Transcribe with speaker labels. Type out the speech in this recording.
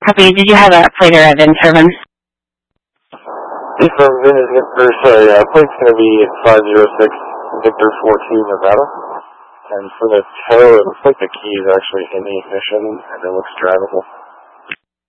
Speaker 1: Copy. Did you have a plate or a VIN turbine?
Speaker 2: From VIN is plate's going to be 506 Victor 14 Nevada. And for the tow, it looks like the key is actually in the ignition and it looks drivable.